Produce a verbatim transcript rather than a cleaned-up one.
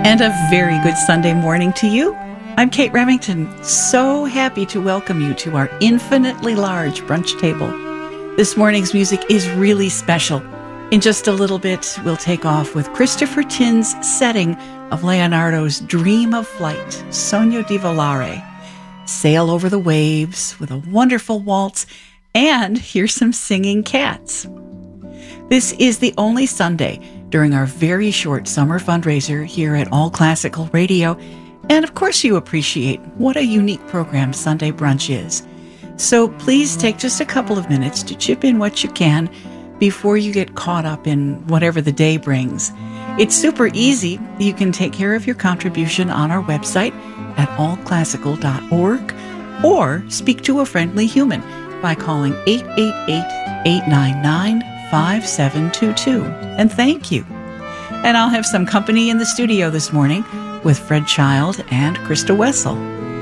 And a very good Sunday morning to you. I'm Kate Remington, so happy to welcome you to our infinitely large brunch table. This morning's music is really special. In just a little bit, we'll take off with Christopher Tin's setting of Leonardo's Dream of Flight, Sogno di Volare. Sail over the waves with a wonderful waltz, and hear some singing cats. This is the only Sunday during our very short summer fundraiser here at All Classical Radio, and of course you appreciate what a unique program Sunday Brunch is. So please take just a couple of minutes to chip in what you can before you get caught up in whatever the day brings. It's super easy. You can take care of your contribution on our website at all classical dot org or speak to a friendly human by calling eight eight eight, eight nine nine, five seven two two. And thank you. And I'll have some company in the studio this morning with Fred Child and Krista Wessel.